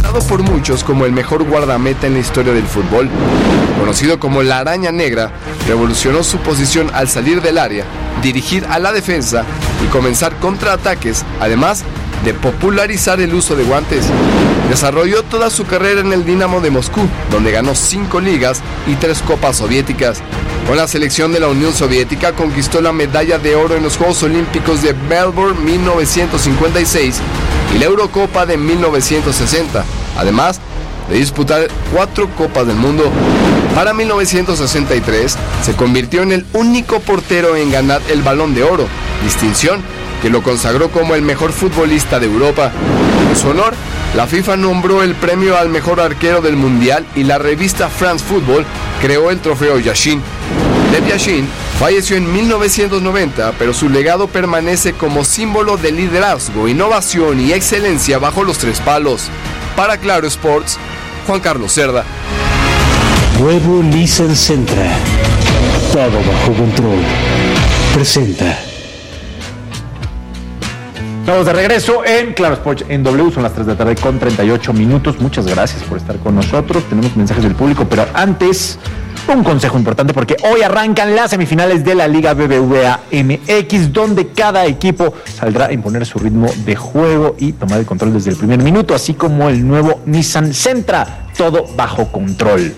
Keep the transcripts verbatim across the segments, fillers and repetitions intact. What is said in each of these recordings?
considerado por muchos como el mejor guardameta en la historia del fútbol. Conocido como la araña negra, revolucionó su posición al salir del área, dirigir a la defensa y comenzar contraataques, además de popularizar el uso de guantes. Desarrolló toda su carrera en el Dinamo de Moscú, donde ganó cinco ligas y tres copas soviéticas. Con la selección de la Unión Soviética conquistó la medalla de oro en los Juegos Olímpicos de Melbourne mil novecientos cincuenta y seis y la Eurocopa de mil novecientos sesenta, además de disputar cuatro Copas del Mundo. Para mil novecientos sesenta y tres se convirtió en el único portero en ganar el Balón de Oro, distinción que lo consagró como el mejor futbolista de Europa. En su honor, la FIFA nombró el premio al mejor arquero del Mundial y la revista France Football creó el trofeo Yashin. Lev Yashin falleció en mil novecientos noventa, pero su legado permanece como símbolo de liderazgo, innovación y excelencia bajo los tres palos. Para Claro Sports, Juan Carlos Cerda. Nuevo Nissan Sentra, todo bajo control, presenta. Estamos de regreso en Claro Sports en W, son las tres de la tarde con treinta y ocho minutos. Muchas gracias por estar con nosotros. Tenemos mensajes del público, pero antes, un consejo importante porque hoy arrancan las semifinales de la Liga B B V A M X, donde cada equipo saldrá a imponer su ritmo de juego y tomar el control desde el primer minuto, así como el nuevo Nissan Sentra, todo bajo control.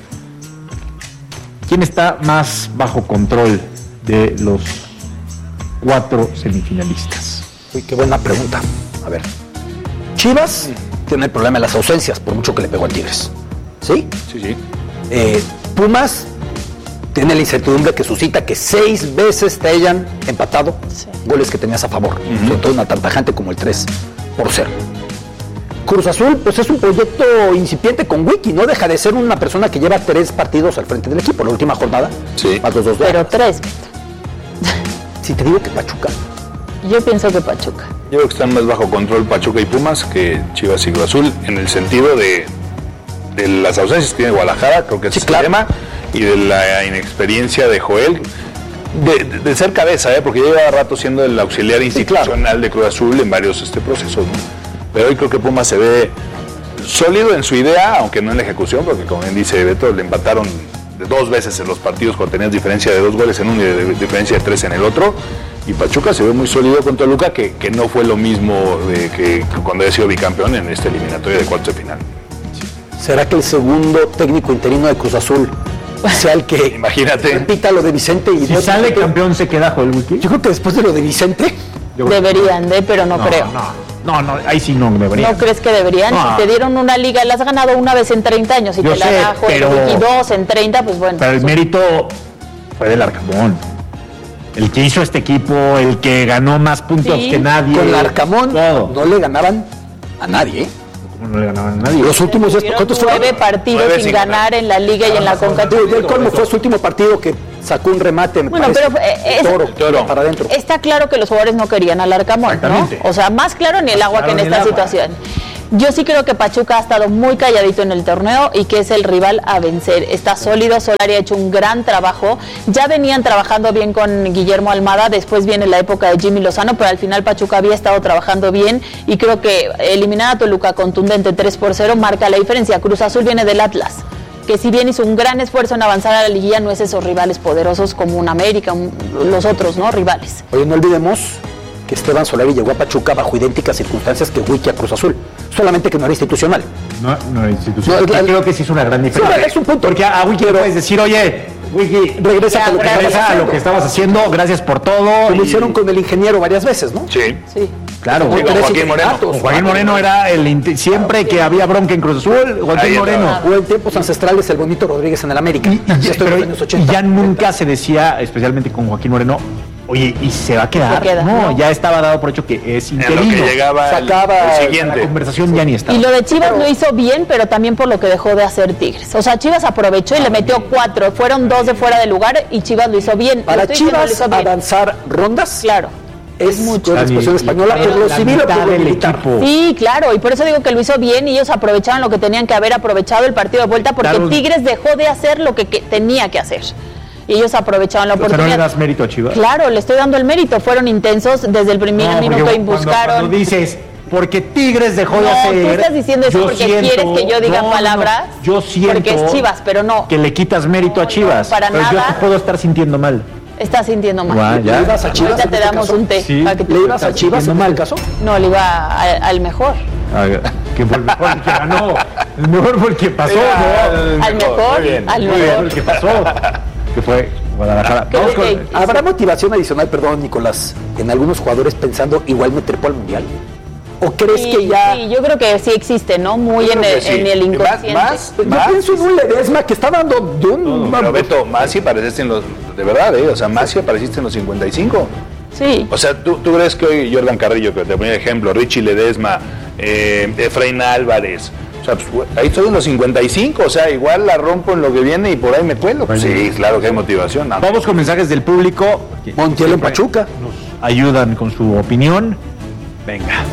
¿Quién está más bajo control de los cuatro semifinalistas? Uy, qué buena pregunta. A ver, Chivas tiene el problema de las ausencias, por mucho que le pegó al Tigres. ¿Sí? Sí, sí. Eh, Pumas tiene la incertidumbre que suscita que seis veces te hayan empatado sí. goles que tenías a favor, uh-huh. sobre todo una tan tajante como el tres por cero. Cruz Azul, pues es un proyecto incipiente con Wiki, no deja de ser una persona que lleva tres partidos al frente del equipo, la última jornada, sí. más los dos de Pero tres. Si te digo que Pachuca. Yo pienso que Pachuca. Yo creo que están más bajo control Pachuca y Pumas que Chivas y Cruz Azul, en el sentido de, de las ausencias que tiene Guadalajara, creo que es sí, el claro. tema, y de la inexperiencia de Joel, de, de, de ser cabeza, ¿eh? porque lleva rato siendo el auxiliar institucional sí, claro. de Cruz Azul en varios este, procesos, ¿no? Pero hoy creo que Pumas se ve sólido en su idea, aunque no en la ejecución, porque como bien dice Beto, le empataron de dos veces en los partidos cuando tenías diferencia de dos goles en uno y de, de diferencia de tres en el otro. Y Pachuca se ve muy sólido con Toluca, que, que no fue lo mismo de que cuando había sido bicampeón en esta eliminatoria de cuartos de final. ¿Será que el segundo técnico interino de Cruz Azul sea el que imagínate repita lo de Vicente? Y si sale Vicente, campeón se queda Joel Wiki? Yo creo que después de lo de Vicente deberían de, pero no, no creo. No. No, no, ahí sí no deberían. ¿No crees que deberían? No. Si te dieron una liga, la has ganado una vez en treinta años. Si Yo te sé, la da Joel Wiki dos en treinta, pues bueno. Pero el eso. mérito fue del Arcamón. El que hizo este equipo, el que ganó más puntos sí. que nadie. Con el Arcamón todo. No le ganaban a nadie, ¿eh? ¿Cómo no le ganaban a nadie? Los últimos ¿cuántos fueron? Nueve partidos nueve sin, sin ganar, ganar en la liga y en la Conca. ¿El cómo fue su último partido que sacó un remate? Me bueno, parece, pero eh, es, toro, toro. Para adentro. Está claro que los jugadores no querían al Arcamón, ¿no? O sea, más claro ni el agua claro que en esta situación. Yo sí creo que Pachuca ha estado muy calladito en el torneo y que es el rival a vencer. Está sólido, Solari ha hecho un gran trabajo. Ya venían trabajando bien con Guillermo Almada, después viene la época de Jimmy Lozano, pero al final Pachuca había estado trabajando bien y creo que eliminar a Toluca contundente tres por cero marca la diferencia. Cruz Azul viene del Atlas, que si bien hizo un gran esfuerzo en avanzar a la liguilla, no es esos rivales poderosos como un América, un, los otros, ¿no? Rivales. Oye, no olvidemos que Esteban Solari llegó a Pachuca bajo idénticas circunstancias que Wiki a Cruz Azul, solamente que no era institucional. No, no era institucional. No, creo que sí es una gran diferencia. Sí, es un punto. Porque a Wiki le puedes decir, oye, Wiki, regresa, ya, a, lo que regresa a lo que estabas haciendo, gracias por todo. Lo y... hicieron con el ingeniero varias veces, ¿no? Sí. Sí. Claro, sí, con Joaquín Moreno. Con Joaquín Moreno era el siempre que había bronca en Cruz Azul, Joaquín Moreno. Hubo en tiempos ancestrales el bonito Rodríguez en el América. Y, y, y, pero, y ya nunca se decía, especialmente con Joaquín Moreno, oye, ¿y se va a quedar? Se queda, no, no, ya estaba dado por hecho que es interino. En lo que llegaba se acaba el, el siguiente. La conversación ya ni estaba. Y lo de Chivas lo hizo bien, pero también por lo que dejó de hacer Tigres. O sea, Chivas aprovechó y le metió cuatro. Fueron dos de fuera de lugar y Chivas lo hizo bien. Para Chivas avanzar rondas, claro, es mucho. La expresión española, por lo civil o por lo militar. Sí, claro, y por eso digo que lo hizo bien y ellos aprovecharon lo que tenían que haber aprovechado el partido de vuelta, porque claro. Tigres dejó de hacer lo que, que tenía que hacer. Y ellos aprovecharon la oportunidad. ¿Pero no le das mérito a Chivas? Claro, le estoy dando el mérito. Fueron intensos desde el primer no, minuto y buscaron. Cuando, cuando dices, porque Tigres dejó no, de hacer. No, tú estás diciendo eso porque siento, quieres que yo diga no, palabras. No, yo siento porque es Chivas, pero no. Que le quitas mérito no, a Chivas. No, para pero nada. Yo te puedo estar sintiendo mal. Estás sintiendo mal. Wow, ¿ya? ¿Le ibas a Chivas? Ya te damos un té. Sí. Para que ¿Le ibas a Chivas en mal caso? No, le iba a, al mejor. A ver, que fue el mejor el que ganó. El mejor fue el que pasó, ¿no? Al mejor, bien, al mejor. El que pasó. Que fue Guadalajara. Vamos con, ¿Habrá motivación adicional, perdón, Nicolás, en algunos jugadores pensando igual me trepo al mundial? ¿O crees sí, que ya...? Sí, yo creo que sí existe, ¿no? Muy en el, sí. en el inconsciente. Más, yo más, pienso en un Ledesma que está dando de un... No, pero Beto, más si apareciste en los... De verdad, ¿eh? O sea, más si apareciste en los cincuenta y cinco. Sí. O sea, ¿tú, tú crees que hoy Jordan Carrillo, que te ponía ejemplo, Richie Ledesma, eh, Efraín Álvarez... O sea, pues, ahí estoy en los cincuenta y cinco, o sea, igual la rompo en lo que viene y por ahí me cuelo. Pues sí, claro que hay motivación. ¿No? Vamos con mensajes del público. Montiel en Pachuca. Nos ayudan con su opinión. Venga.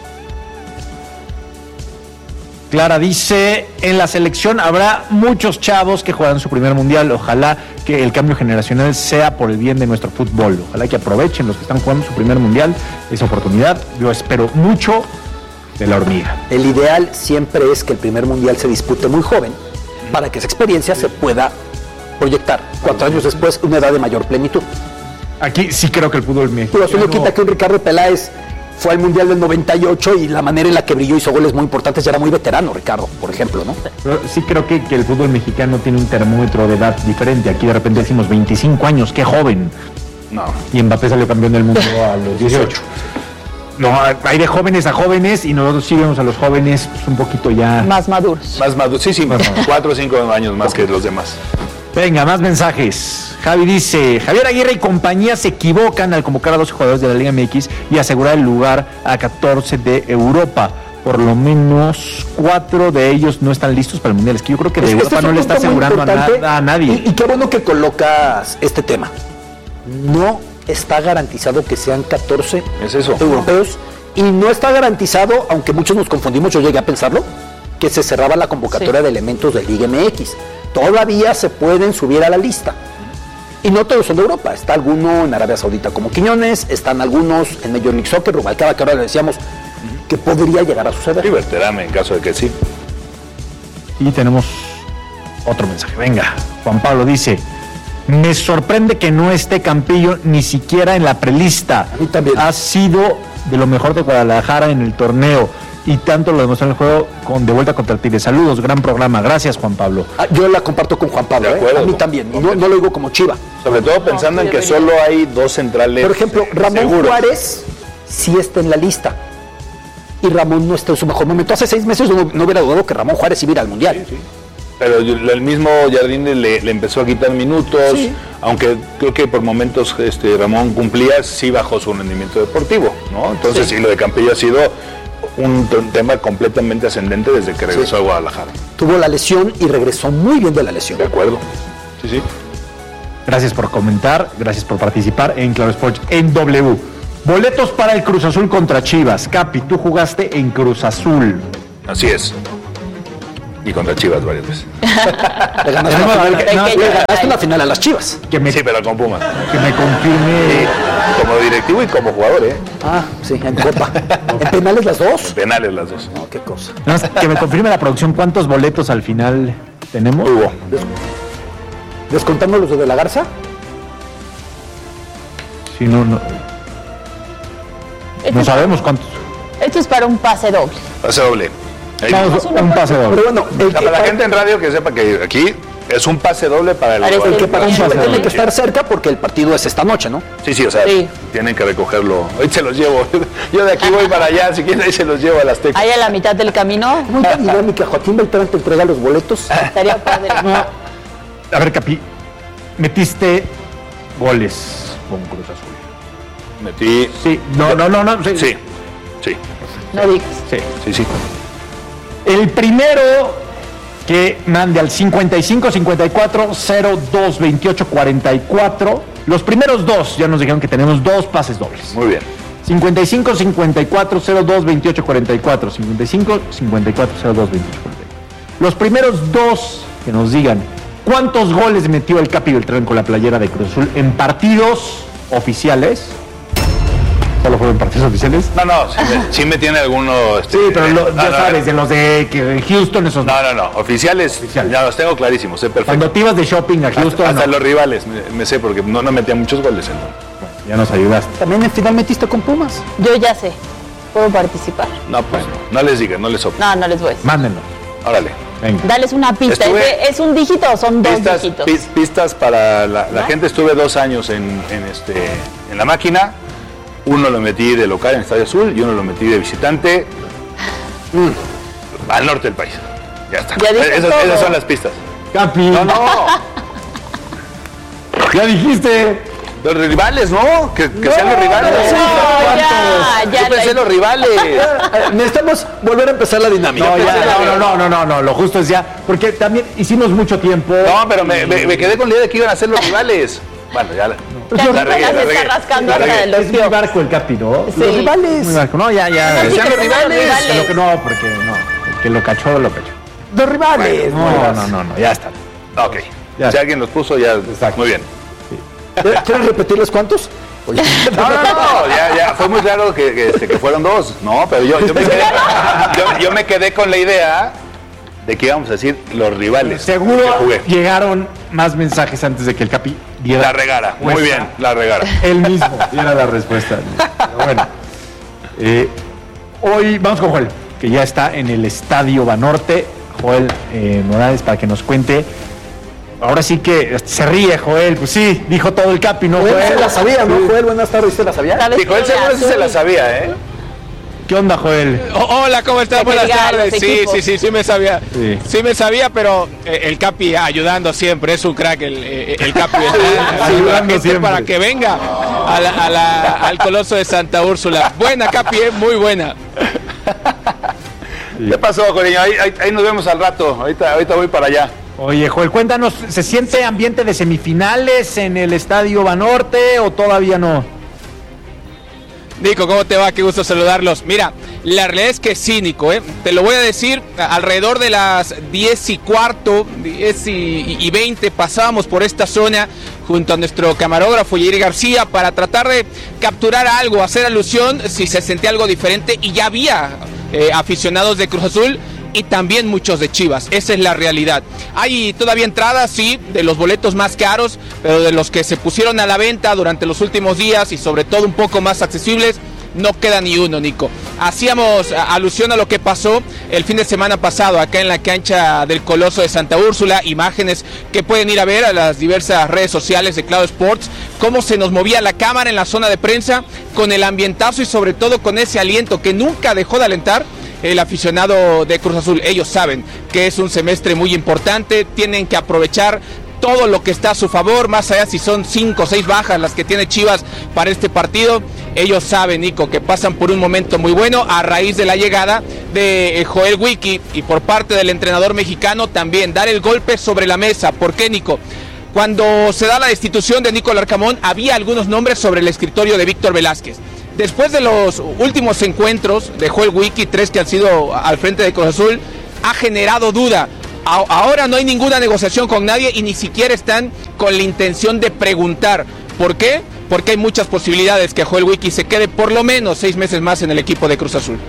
Clara dice, en la selección habrá muchos chavos que juegan su primer mundial. Ojalá que el cambio generacional sea por el bien de nuestro fútbol. Ojalá que aprovechen los que están jugando su primer mundial esa oportunidad. Yo espero mucho de la hormiga. El ideal siempre es que el primer mundial se dispute muy joven para que esa experiencia se pueda proyectar cuatro años después, una edad de mayor plenitud. Aquí sí creo que el fútbol mexicano... Pero eso no quita que un Ricardo Peláez fue al mundial del noventa y ocho y la manera en la que brilló hizo goles muy importantes, ya era muy veterano Ricardo, por ejemplo, ¿no? Pero sí creo que, que el fútbol mexicano tiene un termómetro de edad diferente. Aquí de repente decimos veinticinco años, qué joven. No. Y Mbappé salió campeón del mundo a los dieciocho. No, hay de jóvenes a jóvenes y nosotros sí vemos a los jóvenes pues, un poquito ya... Más maduros. Más maduros, sí, sí, más cuatro o cinco años más que los demás. Venga, más mensajes. Javi dice, Javier Aguirre y compañía se equivocan al convocar a doce jugadores de la Liga M X y asegurar el lugar a catorce de Europa. Por lo menos cuatro de ellos no están listos para el Mundial. Es que yo creo que de Europa este no le está asegurando a, nada, a nadie. Y, y qué bueno que colocas este tema. No está garantizado que sean catorce es eso. europeos y no está garantizado, aunque muchos nos confundimos, yo llegué a pensarlo, que se cerraba la convocatoria sí. de elementos de Liga M X. Todavía se pueden subir a la lista. Y no todos son de Europa. Está alguno en Arabia Saudita como Quiñones, están algunos en Major League Soccer, Rubalcaba, que ahora le decíamos que podría llegar a suceder. Y Berterame, en caso de que sí. Y tenemos otro mensaje. Venga, Juan Pablo dice, me sorprende que no esté Campillo ni siquiera en la prelista. A mí también. Ha sido de lo mejor de Guadalajara en el torneo. Y tanto lo demostró en el juego con de vuelta contra Tigres. Saludos, gran programa. Gracias, Juan Pablo. Ah, yo la comparto con Juan Pablo, acuerdo, ¿eh? A mí también. Y no, no lo digo como Chiva. Sobre todo pensando no, en que solo hay dos centrales. Por ejemplo, Ramón seguros. Juárez sí está en la lista. Y Ramón no está en su mejor momento. Hace seis meses no, no hubiera dudado que Ramón Juárez iba a ir al Mundial. Sí, sí. Pero el mismo Jardín le, le empezó a quitar minutos, sí. Aunque creo que por momentos este, Ramón cumplía, sí bajó su rendimiento deportivo, ¿no? Entonces, sí, sí lo de Campillo ha sido un tema completamente ascendente desde que regresó sí. a Guadalajara. Tuvo la lesión y regresó muy bien de la lesión. De acuerdo. Sí, sí. Gracias por comentar, gracias por participar en Claro Sports en W. Boletos para el Cruz Azul contra Chivas. Capi, tú jugaste en Cruz Azul. Así es. Y contra Chivas varias veces. Le ganaste una final, que, no, le ganaste una final a las Chivas. Que me, sí, pero con Pumas. Que me confirme. Sí, como directivo y como jugador, ¿eh? Ah, sí, en Copa. ¿En penales las dos? En penales las dos. No, qué cosa. No, que me confirme la producción, ¿cuántos boletos al final tenemos? Hubo. ¿Descontando los de la Garza? Sí, no, no. Esto no sabemos cuántos. Esto es para un pase doble. Pase doble. Vamos, un pase doble. Pero bueno, el, para la para... gente en radio que sepa que aquí es un pase doble para el, el que para Chivas tiene que estar cerca porque el partido es esta noche, ¿no? Sí, sí, o sea, sí. Tienen que recogerlo. Hoy se los llevo. Yo de aquí voy para allá, si quieren ahí se los llevo a las Azteca. Ahí a la mitad del camino. Muy dinámica, Joaquín Beltrán te entrega los boletos. Estaría padre. No. A ver, Capi, metiste goles con Cruz Azul. Metí. Sí, no, no, no, no. Sí, sí. sí. No digas. Sí, sí, sí. El primero que mande al cincuenta y cinco cincuenta y cuatro cero dos veintiocho cuarenta y cuatro. Los primeros dos ya nos dijeron que tenemos dos pases dobles. Muy bien. cincuenta y cinco cincuenta y cuatro cero dos veintiocho cuarenta y cuatro. cincuenta y cinco cincuenta y cuatro cero dos veintiocho cuarenta y cuatro. Los primeros dos que nos digan cuántos goles metió el Capi Beltrán con la playera de Cruz Azul en partidos oficiales ¿Solo fueron partidos oficiales? No, no, sí me, sí me tiene alguno... Este, sí, pero lo, no, ya no, sabes, no. de los de que Houston, esos no. No, no, no, oficiales, oficiales. Ya los tengo clarísimos, sé perfecto. Cuando te ibas de shopping a Houston... Hasta, hasta no. los rivales, me, me sé, porque no, no metía muchos goles. ¿no? Bueno, ya nos ayudaste. ¿También en final metiste con Pumas? Yo ya sé, puedo participar. No, pues no, no les digan, no les soplen. No, no les voy a decir. Mándenlo. Órale. Venga. Dales una pista. Estuve, ¿Es, ¿Es un dígito o son dos pistas, dígitos? Pis, pistas para la, la ¿no? gente. Estuve dos años en, en, este, en la máquina. Uno lo metí de local en Estadio Azul y uno lo metí de visitante mm, al norte del país. Ya está. Ya dije esas, todo. esas son las pistas. Capi. No, no. Ya dijiste. Los rivales, ¿no? Que, que no, sean los rivales. No, ya, ya. Yo pensé los rivales. Necesitamos volver a empezar la dinámica. No, ya, no, no, no, no, no, no, lo justo es ya, porque también hicimos mucho tiempo. No, pero me, me, me quedé con la idea de que iban a ser los rivales. Bueno, ya la, ya la regué, se la está regué. rascando La hasta regué. de los Es muy barco el Capi, ¿no? Sí. Los rivales. Muy barco. No, ya, ya. Sí, sean los que rivales. los rivales. Lo que no, porque no. El que lo cachó, lo cachó. Los rivales. No, no, no, no, no, ya está. Ok. Ya. Si alguien los puso, ya. Exacto. Muy bien. ¿Quieres repetirles cuántos? Oye. No, no, no, ya, ya, fue muy claro que, que, este, que fueron dos, ¿no? Pero yo, yo, me quedé, yo, yo me quedé con la idea de que íbamos a decir los rivales. Seguro que jugué. llegaron más mensajes antes de que el Capi diera La regara, muy respuesta. bien, la regara. Él mismo diera la respuesta. Pero bueno, eh, hoy vamos con Joel, que ya está en el Estadio Banorte. Joel eh, Morales, para que nos cuente. Ahora sí que se ríe, Joel. Pues sí, dijo todo el Capi, ¿no, Joel Joel? se la sabía, ¿no? Joel, buenas tardes, ¿se la sabía? ¿Sabes Sí, Joel qué? seguro sí se la sabía, ¿eh? ¿Qué onda, Joel? Oh, hola, ¿cómo estás? Que Buenas diga a los tardes. Sí, equipos. sí, sí, sí me sabía. Sí. Sí, me sabía, pero eh, el Capi ayudando siempre, es un crack el, eh, el Capi. Ayudando Ayudando siempre. para que venga a la- a la- al Coloso de Santa Úrsula. Buena, Capi, eh, muy buena. ¿Qué pasó, Joreño? Ahí, ahí, ahí nos vemos al rato. Ahorita, ahorita voy para allá. Oye, Joel, cuéntanos, ¿se siente ambiente de semifinales en el Estadio Banorte o todavía no? Nico, ¿cómo te va? Qué gusto saludarlos. Mira, la realidad es que sí, Nico, ¿eh? Te lo voy a decir, a- alrededor de las diez y cuarto, diez y, y veinte, pasábamos por esta zona junto a nuestro camarógrafo Yair García para tratar de capturar algo, hacer alusión si se sentía algo diferente, y ya había eh, aficionados de Cruz Azul y también muchos de Chivas. Esa es la realidad. Hay todavía entradas, sí, de los boletos más caros, pero de los que se pusieron a la venta durante los últimos días y sobre todo un poco más accesibles, no queda ni uno, Nico. Hacíamos a- alusión a lo que pasó el fin de semana pasado acá en la cancha del Coloso de Santa Úrsula, imágenes que pueden ir a ver a las diversas redes sociales de Claro Sports, cómo se nos movía la cámara en la zona de prensa con el ambientazo y sobre todo con ese aliento que nunca dejó de alentar el aficionado de Cruz Azul. Ellos saben que es un semestre muy importante, tienen que aprovechar todo lo que está a su favor, más allá si son cinco o seis bajas las que tiene Chivas para este partido. Ellos saben, Nico, que pasan por un momento muy bueno a raíz de la llegada de eh, Joel Wiki, y por parte del entrenador mexicano también dar el golpe sobre la mesa. ¿Por qué, Nico? Cuando se da la destitución de Nico Larcamón, había algunos nombres sobre el escritorio de Víctor Velázquez. Después de los últimos encuentros de Joel Wiki, tres que han sido al frente de Cruz Azul, ha generado duda. A- ahora no hay ninguna negociación con nadie y ni siquiera están con la intención de preguntar. ¿Por qué? Porque hay muchas posibilidades que Joel Wiki se quede por lo menos seis meses más en el equipo de Cruz Azul.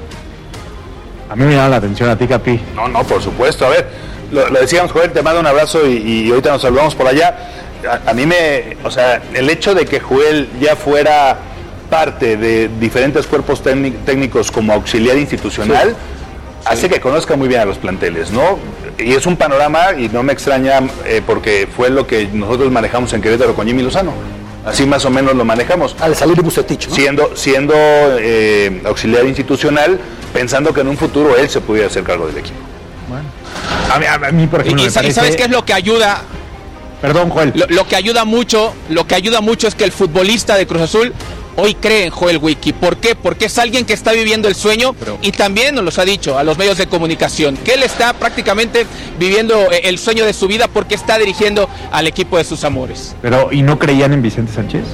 A mí me llama la atención a ti, Capi. No, no, por supuesto. A ver, lo, lo decíamos, Joel, te mando un abrazo y, y ahorita nos saludamos por allá. A, a mí me, o sea, el hecho de que Joel ya fuera parte de diferentes cuerpos técnic- técnicos como auxiliar institucional, sí, hace que conozca muy bien a los planteles, ¿no? Y es un panorama, y no me extraña, eh, porque fue lo que nosotros manejamos en Querétaro con Jimmy Lozano. Así más o menos lo manejamos. Al salir Bucetich, ¿no? Siendo, siendo eh, auxiliar institucional, pensando que en un futuro él se pudiera hacer cargo del equipo. Bueno. A mí, a mí por Y, ejemplo, y me sa- y parece... ¿sabes qué es lo que ayuda? Perdón, Joel. Lo, lo que ayuda mucho, lo que ayuda mucho es que el futbolista de Cruz Azul hoy cree en Joel Wiki. ¿Por qué? Porque es alguien que está viviendo el sueño, y también nos los ha dicho a los medios de comunicación, que él está prácticamente viviendo eh, el sueño de su vida porque está dirigiendo al equipo de sus amores. Pero, ¿y no creían en Vicente Sánchez?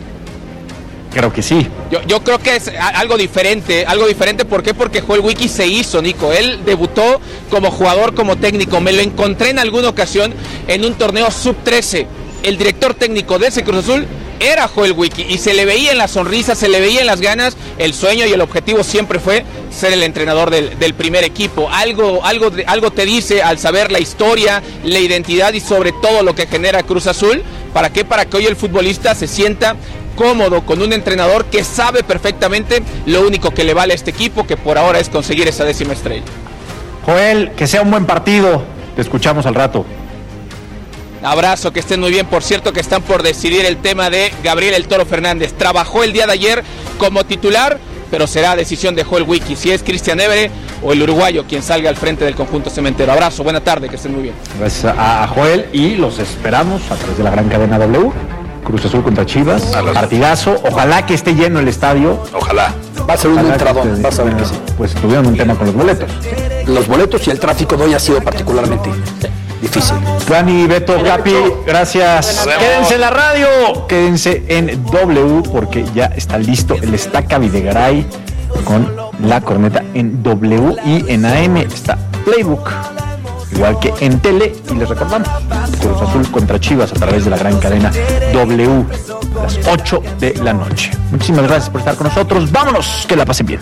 Creo que sí. Yo, yo creo que es a- algo diferente, algo diferente. ¿Por qué? Porque Joel Wiki se hizo, Nico. Él debutó como jugador, como técnico. Me lo encontré en alguna ocasión en un torneo sub trece. El director técnico de ese Cruz Azul era Joel Wiki y se le veía en la sonrisa, se le veía en las ganas. El sueño y el objetivo siempre fue ser el entrenador del, del primer equipo. Algo, algo, algo te dice al saber la historia, la identidad y sobre todo lo que genera Cruz Azul. ¿Para qué? Para que hoy el futbolista se sienta cómodo con un entrenador que sabe perfectamente lo único que le vale a este equipo, que por ahora es conseguir esa décima estrella. Joel, que sea un buen partido. Te escuchamos al rato. Abrazo, que estén muy bien. Por cierto, que están por decidir el tema de Gabriel El Toro Fernández. Trabajó el día de ayer como titular, pero será decisión de Joel Wiki, si es Cristian Évere o el uruguayo quien salga al frente del conjunto cementero. Abrazo, buena tarde, que estén muy bien. Gracias a Joel y los esperamos a través de la gran cadena W. Cruz Azul contra Chivas, partidazo. Ojalá que esté lleno el estadio. Ojalá. Va a ser un entradón, vas a ver que sí. Pues tuvieron un tema con los boletos. Los boletos y el tráfico de hoy ha sido particularmente difícil. Dani, Beto, Capi, gracias. Quédense en la radio, quédense en W porque ya está listo el Estaca Videgaray con la corneta en W y en A M está Playbook, igual que en tele. Y les recordamos, Cruz Azul contra Chivas a través de la gran cadena W, a las ocho de la noche. Muchísimas gracias por estar con nosotros. Vámonos, que la pasen bien.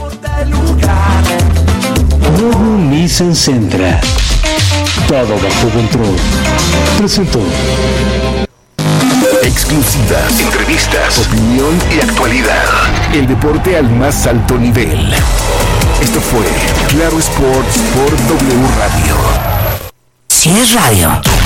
Nuevo Nissan Sentra. Todo bajo control. Presentó. Exclusivas, entrevistas, opinión y actualidad. El deporte al más alto nivel. Esto fue Claro Sports por W Radio. Si es radio.